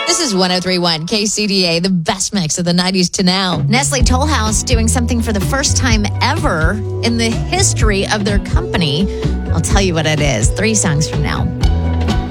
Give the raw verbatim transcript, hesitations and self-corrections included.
This is one oh three point one K C D A, the best mix of the nineties to now. Nestle Toll House doing something for the first time ever in the history of their company. I'll tell you what it is. Three songs from now.